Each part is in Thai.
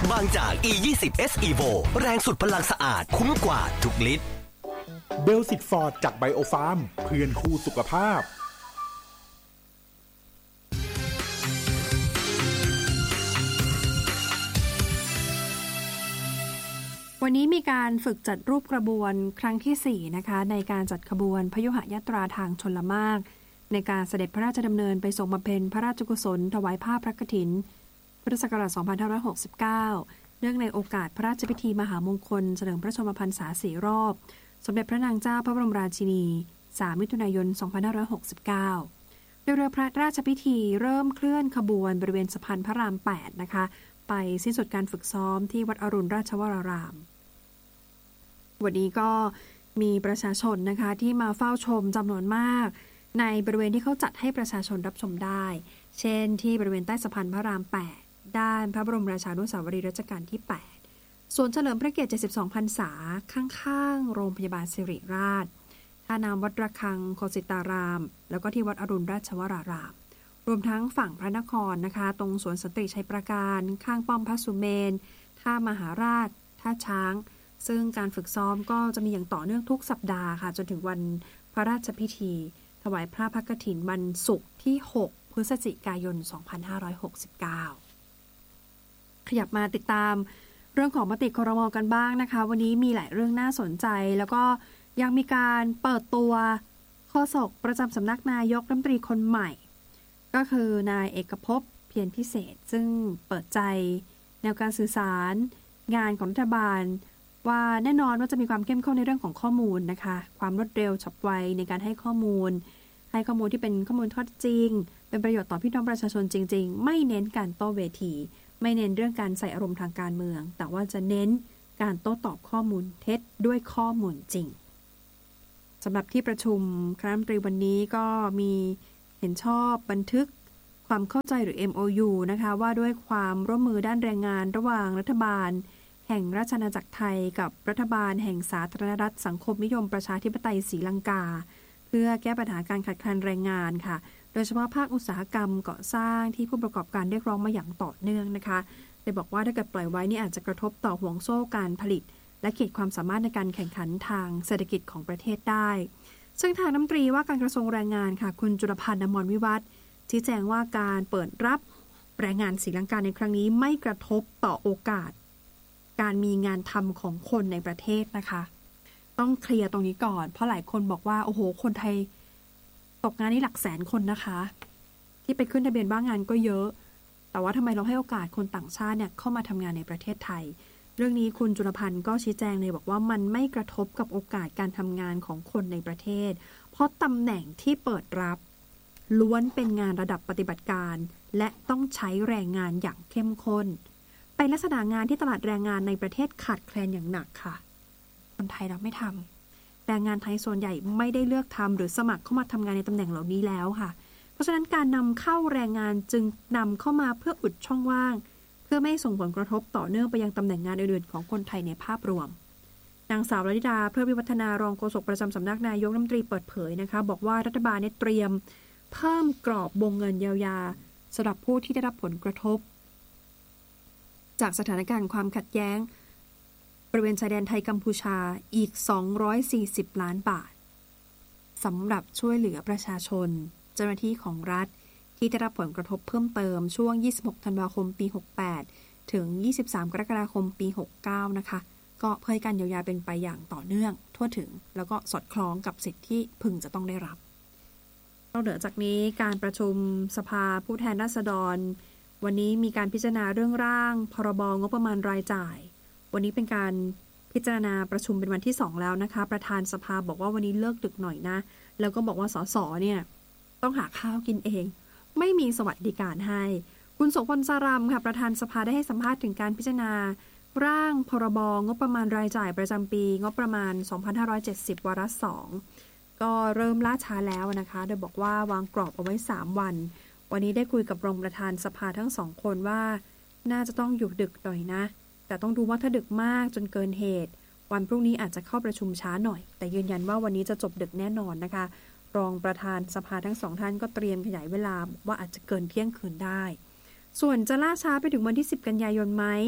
บางจาก E20S Evo แรงสุดพลังสะอาดคุ้มกว่าทุกลิตรเบลสิตฟอร์ดจากไบโอฟาร์มเพื่อนคู่สุขภาพวันนี้มีการฝึกจัดรูปกระบวนครั้งที่4นะคะในการจัดขบวนพยุหยาตราทางชลมารในการเสด็จพระราชดำเนินไปทรงบำเพ็ญพระราชกุศลถวายผ้าพระกฐินพุทธศักราช 2569 เนื่องในโอกาสพระราชพิธีมหามงคลเฉลิมพระชนมพรรษา4 รอบสมเด็จพระนางเจ้าพระบรมราชินี 3 มิถุนายน 2569 โดยเรือพระราชพิธีเริ่มเคลื่อนขบวนบริเวณสะพานพระราม 8 นะคะไปสิ้นสุดการฝึกซ้อมที่วัดอรุณราชวรารามวันนี้ก็มีประชาชนนะคะที่มาเฝ้าชมจำนวนมากในบริเวณที่เขาจัดให้ประชาชนรับชมได้เช่นที่บริเวณใต้สะพานพระราม 8 ด้านพระบรมราชานุสาวรีย์รัชกาลที่ 8 ส่วนเฉลิมพระเกียรติ 72 พรรษาข้างๆโรงพยาบาลสิริราชท่าน้ำวัดระฆังโคสิตารามแล้วก็ที่วัดอรุณราชวรารามรวมทั้งฝั่งพระนครนะคะตรงสวนสันติชัยประการข้างป้อมพระสุเมนท่ามหาราชท่าช้างซึ่งการฝึกซ้อมก็จะมีอย่างต่อเนื่องทุกสัปดาห์ค่ะจนถึงวันพระราชพิธีถวายพระพระกฐินวันศุกร์ที่ 6 พฤศจิกายน 2569 ขยับมาติดตามเรื่องของมติครม.กันบ้างนะคะวันนี้มีหลายเรื่องน่าสนใจแล้วก็ยังมีการเปิดตัวโฆษกประจำสำนักนายกรัฐมนตรีคนใหม่ก็คือนายเอกภพเพียรพิเศษซึ่งเปิดใจแนวการสื่อสารงานของรัฐบาลว่าแน่นอนว่าจะมีความเข้มข้นในเรื่องของข้อมูลนะคะความรวดเร็วฉับไวในการให้ข้อมูลที่เป็นข้อมูลข้อเท็จจริงเป็นประโยชน์ต่อพี่น้องประชาชนจริงๆไม่เน้นการโต้เวทีไม่เน้นเรื่องการใส่อารมณ์ทางการเมืองแต่ว่าจะเน้นการโต้ตอบข้อมูลเท็จด้วยข้อมูลจริงสำหรับที่ประชุมคณะรัฐมนตรีวันนี้ก็มีเห็นชอบบันทึกความเข้าใจหรือ MOU นะคะว่าด้วยความร่วมมือด้านแรงงานระหว่างรัฐบาลแห่งราชอาณาจักรไทยกับรัฐบาลแห่งสาธารณรัฐสังคมนิยมประชาธิปไตยศรีลังกาเพื่อแก้ปัญหาการขาดแคลนแรงงานค่ะโดยเฉพาะภาคอุตสาหกรรมก่อสร้างที่ผู้ประกอบการเรียกร้องมาอย่างต่อเนื่องนะคะโดยบอกว่าถ้าเกิดปล่อยไว้นี่อาจจะกระทบต่อห่วงโซ่การผลิตและขีดความสามารถในการแข่งขันทางเศรษฐกิจของประเทศได้ซึ่งทางรัฐมนตรีว่าการกระทรวงแรงงานค่ะคุณจุลพันธ์อมรวิวัฒน์ชี้แจงว่าการเปิดรับแรงงานศรีลังกาในครั้งนี้ไม่กระทบต่อโอกาสการมีงานทำของคนในประเทศนะคะต้องเคลียร์ตรงนี้ก่อนเพราะหลายคนบอกว่าโอ้โหคนไทยตกงานนี่หลักแสนคนนะคะที่ไปขึ้นทะเบียนว่างงานก็เยอะแต่ว่าทำไมเราให้โอกาสคนต่างชาติเนี่ยเข้ามาทำงานในประเทศไทยเรื่องนี้คุณจุลพันธ์ก็ชี้แจงเลยบอกว่ามันไม่กระทบกับโอกาสการทำงานของคนในประเทศเพราะตำแหน่งที่เปิดรับล้วนเป็นงานระดับปฏิบัติการและต้องใช้แรงงานอย่างเข้มข้นเป็นลักษณะงานที่ตลาดแรงงานในประเทศขาดแคลนอย่างหนักค่ะคนไทยเราไม่ทำแรงงานไทยส่วนใหญ่ไม่ได้เลือกทำหรือสมัครเข้ามาทำงานในตำแหน่งเหล่านี้แล้วค่ะเพราะฉะนั้นการนำเข้าแรงงานจึงนำเข้ามาเพื่ออุดช่องว่างเพื่อไม่ส่งผลกระทบต่อเนื่องไปยังตำแหน่งงานอื่นๆของคนไทยในภาพรวมนางสาวลลิดาเพื่อวิวัฒนารองโฆษกประจำสำนักนายกรัฐมนตรีเปิดเผยนะคะบอกว่ารัฐบาลเนี่ยเตรียมเพิ่มกรอบวงเงินเยียวยาสำหรับผู้ที่ได้รับผลกระทบจากสถานการณ์ความขัดแย้งบริเวณชายแดนไทยกัมพูชาอีก240 ล้านบาทสำหรับช่วยเหลือประชาชนเจ้าหน้าที่ของรัฐที่ได้รับผลกระทบเพิ่มเติมช่วง26 ธันวาคมปี 68 ถึง 23 กรกฎาคมปี 69 นะคะก็เพื่อให้การเยียวยาเป็นไปอย่างต่อเนื่องทั่วถึงแล้วก็สอดคล้องกับสิทธิที่พึงจะต้องได้รับนอกเหนือจากนี้การประชุมสภาผู้แทนราษฎรวันนี้มีการพิจารณาเรื่องร่างพรบงบประมาณรายจ่ายวันนี้เป็นการพิจารณาประชุมเป็นวันที่2แล้วนะคะประธานสภาบอกว่าวันนี้เลิกดึกหน่อยนะแล้วก็บอกว่าสสเนี่ยต้องหาข้าวกินเองไม่มีสวัสดิการให้คุณโสพลสารัมค่ะประธานสภาได้ให้สัมภาษณ์ถึงการพิจารณาร่างพรบงบประมาณรายจ่ายประจำปีงบประมาณ 2570 วาระ 2ก็เริ่มล่าช้าแล้วนะคะโดยบอกว่าวางกรอบเอาไว้3วันวันนี้ได้คุยกับรองประธานสภาทั้ง2คนว่าน่าจะต้องอยู่ดึกหน่อยนะแต่ต้องดูว่าถ้าดึกมากจนเกินเหตุวันพรุ่งนี้อาจจะเข้าประชุมช้าหน่อยแต่ยืนยันว่าวันนี้จะจบดึกแน่นอนนะคะรองประธานสภาทั้ง2ท่านก็เตรียมขยายเวลาว่าอาจจะเกินเที่ยงคืนได้ส่วนจะล่าช้าไปถึงวันที่10 กันยายนไหม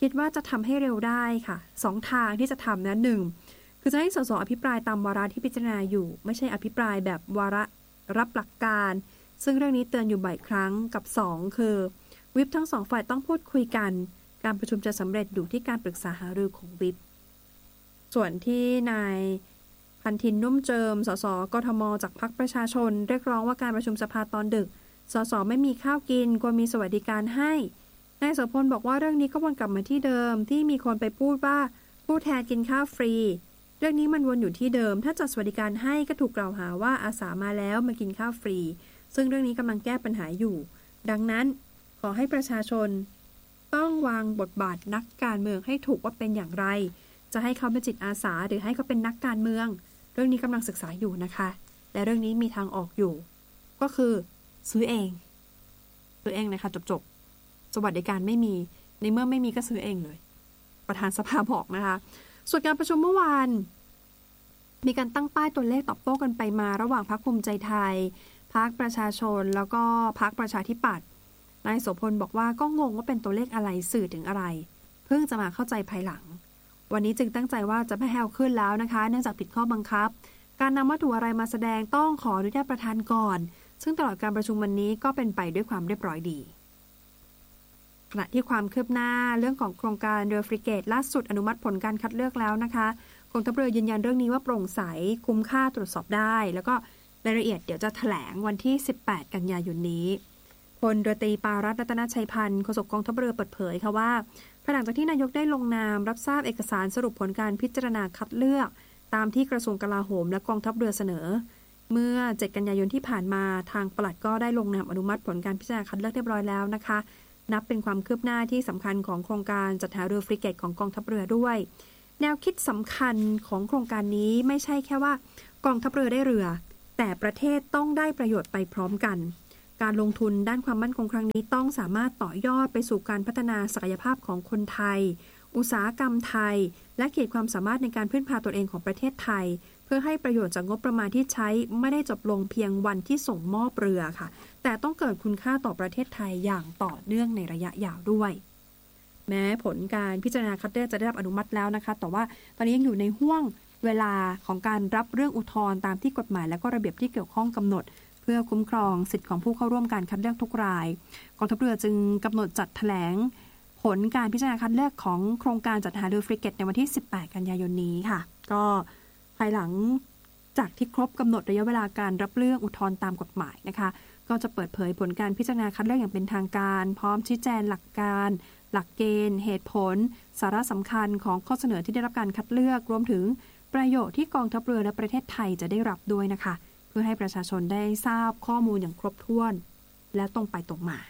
คิดว่าจะทำให้เร็วได้ค่ะ2ทางที่จะทำนะ1คือจะให้สสอภิปรายตามวาระที่พิจารณาอยู่ไม่ใช่อภิปรายแบบวาระรับหลักการซึ่งเรื่องนี้เตือนอยู่บ่อยครั้งกับ2คือวิปทั้ง2ฝ่ายต้องพูดคุยกันการประชุมจะสำเร็จอยู่ที่การปรึกษาหารือของวิปส่วนที่นายพันธินนุ่มเจิมสสกทมจากพรรคประชาชนเรียกร้องว่าการประชุมสภาตอนดึกสสไม่มีข้าวกินควรมีสวัสดิการให้นายโสพลบอกว่าเรื่องนี้ก็วนกลับมาที่เดิมที่มีคนไปพูดว่าผู้แทนกินข้าวฟรีเรื่องนี้มันวนอยู่ที่เดิมถ้าจัดสวัสดิการให้ก็ถูกกล่าวหาว่าอาสามาแล้วมากินข้าวฟรีซึ่งเรื่องนี้กำลังแก้ปัญหาอยู่ดังนั้นขอให้ประชาชนต้องวางบทบาทนักการเมืองให้ถูกว่าเป็นอย่างไรจะให้เขาเป็นจิตอาสาหรือให้เขาเป็นนักการเมืองเรื่องนี้กำลังศึกษาอยู่นะคะและเรื่องนี้มีทางออกอยู่ก็คือซื้อเองนะคะจบสวัสดิการไม่มีในเมื่อไม่มีก็ซื้อเองเลยประธานสภาบอกนะคะส่วนการประชุมเมื่อวานมีการตั้งป้ายตัวเลขตอบโต้กันไปมาระหว่างพรรคภูมิใจไทยพรรคประชาชนแล้วก็พรรคประชาธิปัตย์นายโสพลบอกว่าก็งงว่าเป็นตัวเลขอะไรสื่อถึงอะไรเพิ่งจะมาเข้าใจภายหลังวันนี้จึงตั้งใจว่าจะไม่ให้เอาขึ้นแล้วนะคะเนื่องจากผิดข้อบังคับการนำวัตถุอะไรมาแสดงต้องขออนุญาตประธานก่อนซึ่งตลอดการประชุมวันนี้ก็เป็นไปด้วยความเรียบร้อยดีขณะที่ความคืบหน้าเรื่องของโครงการเรือฟริเกตล่าสุดอนุมัติผลการคัดเลือกแล้วนะคะกองทัพเรือยืนยันเรื่องนี้ว่าโปร่งใสคุ้มค่าตรวจสอบได้แล้วก็รายละเอียดเดี๋ยวจะแถลงวันที่18กันยายนนี้พลเรือตรีปารัตน์ รัตนชัยพันธ์โฆษกกองทัพเรือเปิดเผยค่ะว่าภายหลังจากที่นายกได้ลงนามรับทราบเอกสารสรุปผลการพิจารณาคัดเลือกตามที่กระทรวงกลาโหมและกองทัพเรือเสนอเมื่อ7กันยายนที่ผ่านมาทางปลัดก็ได้ลงนามอนุมัติผลการพิจารณาคัดเลือกเรียบร้อยแล้วนะคะนับเป็นความคืบหน้าที่สำคัญของโครงการจัดหาเรือฟริเกตของกองทัพเรือด้วยแนวคิดสำคัญของโครงการนี้ไม่ใช่แค่ว่ากองทัพเรือได้เรือแต่ประเทศต้องได้ประโยชน์ไปพร้อมกันการลงทุนด้านความมั่นคงครั้งนี้ต้องสามารถต่อยอดไปสู่การพัฒนาศักยภาพของคนไทยอุตสาหกรรมไทยและขีดความสามารถในการพึ่งพาตนเองของประเทศไทยเพื่อให้ประโยชน์จากงบประมาณที่ใช้ไม่ได้จบลงเพียงวันที่ส่งมอบเรือค่ะแต่ต้องเกิดคุณค่าต่อประเทศไทยอย่างต่อเนื่องในระยะยาวด้วยแม้ผลการพิจารณาคัดเลือกจะได้รับอนุมัติแล้วนะคะแต่ว่าตอนนี้ยังอยู่ในห่วงเวลาของการรับเรื่องอุทธรณ์ตามที่กฎหมายและก็ระเบียบที่เกี่ยวข้องกำหนดเพื่อคุ้มครองสิทธิของผู้เข้าร่วมการคัดเลือกทุกรายกองทัพเรือจึงกำหนดจัดแถลงผลการพิจารณาคัดเลือกของโครงการจัดหาเรือฟริเกตในวันที่18กันยายนนี้ค่ะก็ภายหลังจากที่ครบกำหนดระยะเวลาการรับเรื่องอุทธรณ์ตามกฎหมายนะคะก็จะเปิดเผยผลการพิจารณาคัดเลือกอย่างเป็นทางการพร้อมชี้แจงหลักการหลักเกณฑ์เหตุผลสาระสำคัญของข้อเสนอที่ได้รับการคัดเลือกรวมถึงประโยชน์ที่กองทัพเรือและประเทศไทยจะได้รับด้วยนะคะเพื่อให้ประชาชนได้ทราบข้อมูลอย่างครบถ้วนและตรงไปตรงมา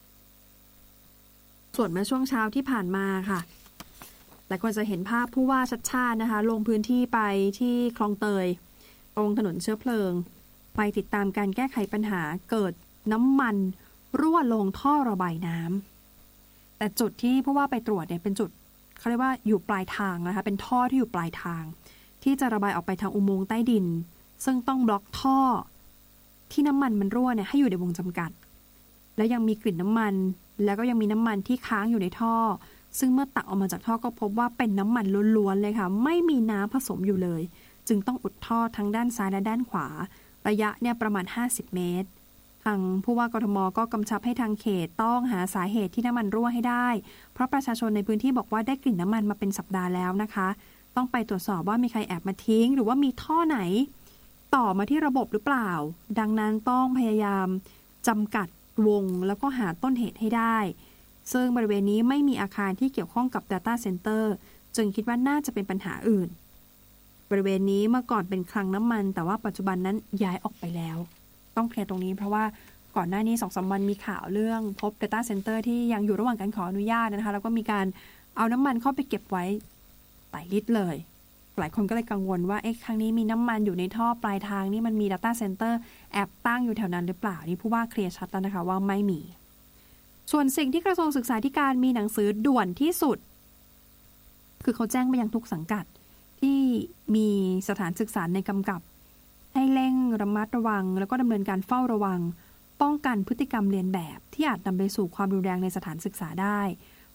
ส่วนเมื่อช่วงเช้าที่ผ่านมาค่ะหลายคนจะเห็นภาพผู้ว่าชัดชาตินะคะลงพื้นที่ไปที่คลองเตยตรงถนนเชื้อเพลิงไปติดตามการแก้ไขปัญหาเกิดน้ำมันรั่วลงท่อระบายน้ำแต่จุดที่ผู้ว่าไปตรวจเนี่ยเป็นจุดเขาเรียกว่าอยู่ปลายทางนะคะเป็นท่อที่อยู่ปลายทางที่จะระบายออกไปทางอุโมงค์ใต้ดินซึ่งต้องบล็อกท่อที่น้ำมันรั่วเนี่ยให้อยู่ในวงจำกัดและยังมีกลิ่นน้ำมันแล้วก็ยังมีน้ำมันที่ค้างอยู่ในท่อซึ่งเมื่อตักออกมาจากท่อก็พบว่าเป็นน้ำมันล้วนๆเลยค่ะไม่มีน้ำผสมอยู่เลยจึงต้องอุดท่อทั้งด้านซ้ายและด้านขวาระยะเนี่ยประมาณ50เมตรทางผู้ว่ากทมก็กำชับให้ทางเขตต้องหาสาเหตุที่น้ำมันรั่วให้ได้เพราะประชาชนในพื้นที่บอกว่าได้กลิ่นน้ำมันมาเป็นสัปดาห์แล้วนะคะต้องไปตรวจสอบว่ามีใครแอบมาทิ้งหรือว่ามีท่อไหนต่อมาที่ระบบหรือเปล่าดังนั้นต้องพยายามจำกัดวงแล้วก็หาต้นเหตุให้ได้ซึ่งบริเวณนี้ไม่มีอาคารที่เกี่ยวข้องกับ Data Center จึงคิดว่าน่าจะเป็นปัญหาอื่นบริเวณนี้เมื่อก่อนเป็นคลังน้ำมันแต่ว่าปัจจุบันนั้นย้ายออกไปแล้วต้องเคลียร์ตรงนี้เพราะว่าก่อนหน้านี้ 2-3 วันมีข่าวเรื่องพบ Data Center ที่ยังอยู่ระหว่างการขออนุญาตนะคะแล้วก็มีการเอาน้ำมันเข้าไปเก็บไว้หลายลิตรเลยหลายคนก็เลยกังวลว่าครั้งนี้มีน้ำมันอยู่ในท่อปลายทางนี่มันมี Data Center แอบตั้งอยู่แถวนั้นหรือเปล่านี่ผู้ว่าเคลียร์ชัดแล้วนะคะว่าไม่มีส่วนสิ่งที่กระทรวงศึกษาธิการมีหนังสือด่วนที่สุดคือเขาแจ้งไปยังทุกสังกัดที่มีสถานศึกษาในกำกับให้เร่งระมัดระวังแล้วก็ดำเนินการเฝ้าระวังป้องกันพฤติกรรมเลียนแบบที่อาจนำไปสู่ความรุนแรงในสถานศึกษาได้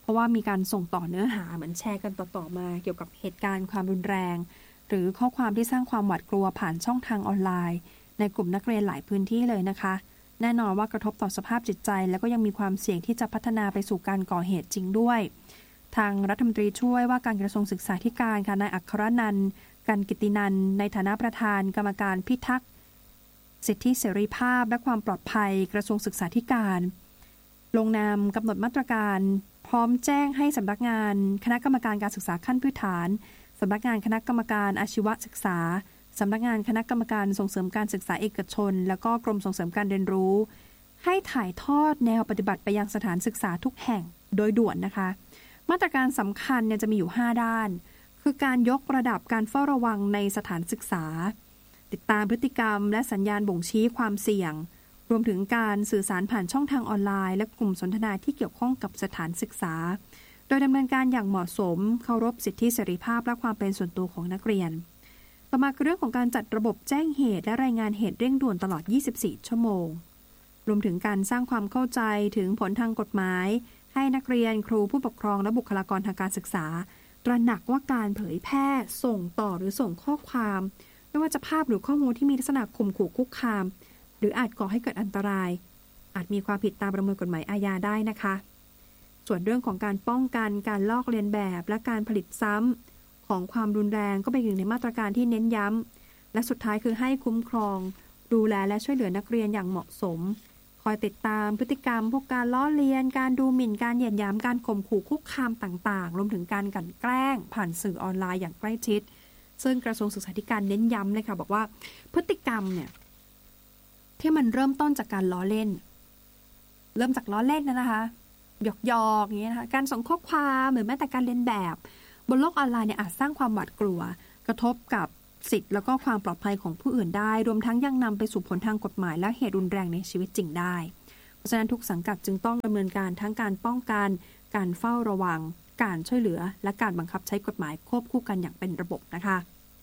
เพราะว่ามีการส่งต่อเนื้อหาเหมือนแชร์กันต่อๆมาเกี่ยวกับเหตุการณ์ความรุนแรงหรือข้อความที่สร้างความหวาดกลัวผ่านช่องทางออนไลน์ในกลุ่มนักเรียนหลายพื้นที่เลยนะคะแน่นอนว่ากระทบต่อสภาพจิตใจแล้วก็ยังมีความเสี่ยงที่จะพัฒนาไปสู่การก่อเหตุจริงด้วยทางรัฐมนตรีช่วยว่าการกระทรวงศึกษาธิการค่ะนายอัครนันท์ กันกิตินันท์ในฐานะประธานกรรมการพิทักษ์สิทธิเสรีภาพและความปลอดภัยกระทรวงศึกษาธิการลงนามกำหนดมาตรการพร้อมแจ้งให้สำนักงานคณะกรรมการการศึกษาขั้นพื้นฐานสำนักงานคณะกรรมการอาชีวศึกษาสำนักงานคณะกรรมการส่งเสริมการศึกษาเอกชนและก็กรมส่งเสริมการเรียนรู้ให้ถ่ายทอดแนวปฏิบัติไปยังสถานศึกษาทุกแห่งโดยด่วนนะคะมาตรการสำคัญเนี่ยจะมีอยู่5ด้านคือการยกระดับการเฝ้าระวังในสถานศึกษาติดตามพฤติกรรมและสัญญาณบ่งชี้ความเสี่ยงรวมถึงการสื่อสารผ่านช่องทางออนไลน์และกลุ่มสนทนาที่เกี่ยวข้องกับสถานศึกษาโดยดำเนินการอย่างเหมาะสมเคารพสิทธิเสรีภาพและความเป็นส่วนตัวของนักเรียนต่อมาคือเรื่องของการจัดระบบแจ้งเหตุและรายงานเหตุเร่งด่วนตลอด24ชั่วโมงรวมถึงการสร้างความเข้าใจถึงผลทางกฎหมายให้นักเรียนครูผู้ปกครองและบุคลากรทางการศึกษาตระหนักว่าการเผยแพร่ส่งต่อหรือส่งข้อความไม่ว่าจะภาพหรือข้อมูลที่มีลักษณะข่มขู่คุกคามหรืออาจก่อให้เกิดอันตรายอาจมีความผิดตามประมวลกฎหมายอาญาได้นะคะส่วนเรื่องของการป้องกันการลอกเลียนแบบและการผลิตซ้ำของความรุนแรงก็เป็นหนึ่งในมาตรการที่เน้นย้ำและสุดท้ายคือให้คุ้มครองดูแลและช่วยเหลือนักเรียนอย่างเหมาะสมคอยติดตามพฤติกรรมพวกการล้อเลียนการดูหมิ่นการเหยียดหยามการข่มขู่คุกคามต่างๆรวมถึงการกลั่นแกล้งผ่านสื่อออนไลน์อย่างใกล้ชิดซึ่งกระทรวงศึกษาธิการเน้นย้ำเลยค่ะบอกว่าพฤติกรรมเนี่ยที่มันเริ่มต้นจากการล้อเล่นเริ่มจากล้อเล่นนะคะหยอกๆอย่างนี้นะคะการส่งข้อความหรือแม้แต่การเลียนแบบบนโลกออนไลน์เนี่ยอาจสร้างความหวาดกลัวกระทบกับสิทธิ์แล้วก็ความปลอดภัยของผู้อื่นได้รวมทั้งยังนำไปสู่ผลทางกฎหมายและเหตุรุนแรงในชีวิตจริงได้เพราะฉะนั้นทุกสังกัดจึงต้องดำเนินการทั้งการป้องกันการเฝ้าระวังการช่วยเหลือและการบังคับใช้กฎหมายควบคู่กันอย่างเป็นระบบนะคะ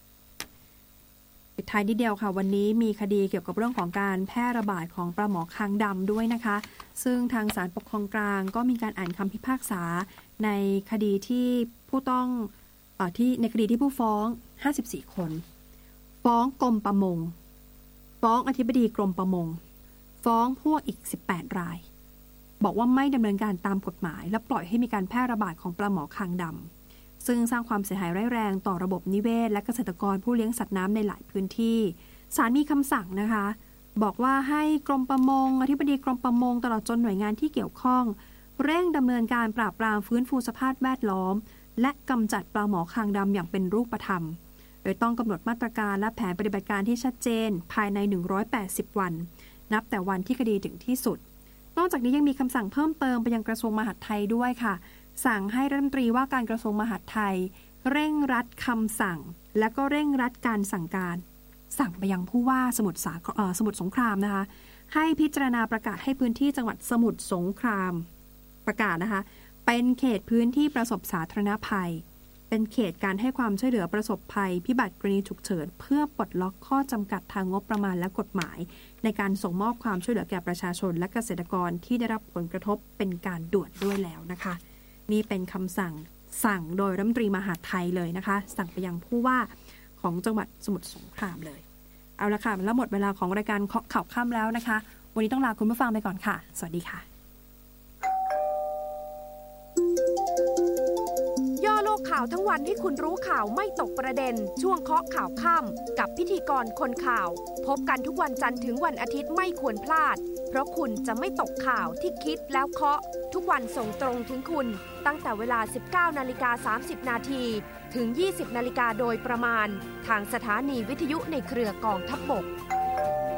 ปิดท้ายนิดเดียวค่ะวันนี้มีคดีเกี่ยวกับเรื่องของการแพร่ระบาดของปลาหมอคางดำด้วยนะคะซึ่งทางศาลปกครองกลางก็มีการอ่านคำพิพากษาในคดีที่ผู้ต้องในคดีที่ผู้ฟ้อง54คนฟ้องกรมประมงฟ้องอธิบดีกรมประมงฟ้องพวกอีก18รายบอกว่าไม่ดำเนินการตามกฎหมายและปล่อยให้มีการแพร่ระบาดของปลาหมอคางดำซึ่งสร้างความเสียหายร้ายแรงต่อระบบนิเวศและเกษตรกรผู้เลี้ยงสัตว์น้ำในหลายพื้นที่ศาลมีคำสั่งนะคะบอกว่าให้กรมประมงอธิบดีกรมประมงตลอดจนหน่วยงานที่เกี่ยวข้องเร่งดำเนินการปราบปรามฟื้นฟูสภาพแวดล้อมและกำจัดปลาหมอคางดำอย่างเป็นรูปธรรมโดยต้องกำหนดมาตรการและแผนปฏิบัติการที่ชัดเจนภายใน180วันนับแต่วันที่คดีถึงที่สุดนอกจากนี้ยังมีคำสั่งเพิ่มเติมไปยังกระทรวงมหาดไทยด้วยค่ะสั่งให้รัฐมนตรีว่าการกระทรวงมหาดไทยเร่งรัดคำสั่งและก็เร่งรัดการสั่งการสั่งไปยังผู้ว่าสมุทรสงครามนะคะให้พิจารณาประกาศให้พื้นที่จังหวัดสมุทรสงครามประกาศนะคะเป็นเขตพื้นที่ประสบสาธารณภัยเป็นเขตการให้ความช่วยเหลือประสบภัยพิบัติกรณีฉุกเฉินเพื่อปลดล็อกข้อจำกัดทางงบประมาณและกฎหมายในการส่งมอบความช่วยเหลือแก่ประชาชนและเกษตรกรที่ได้รับผลกระทบเป็นการด่วนด้วยแล้วนะคะนี่เป็นคำสั่งโดยรัฐมนตรีมหาดไทยเลยนะคะสั่งไปยังผู้ว่าของจังหวัดสมุทรสงครามเลยเอาละค่ะแล้วหมดเวลาของรายการเคาะข่าวค่ำแล้วนะคะวันนี้ต้องลาคุณผู้ฟังไปก่อนค่ะสวัสดีค่ะย่อโลกข่าวทั้งวันให้คุณรู้ข่าวไม่ตกประเด็นช่วงเคาะข่าวค่ำกับพิธีกรคนข่าวพบกันทุกวันจันทร์ถึงวันอาทิตย์ไม่ควรพลาดเพราะคุณจะไม่ตกข่าวที่คิดแล้วเคาะทุกวันส่งตรงถึงคุณตั้งแต่เวลา 19:30 นาทีถึง 20:00 นโดยประมาณทางสถานีวิทยุในเครือกองทัพบก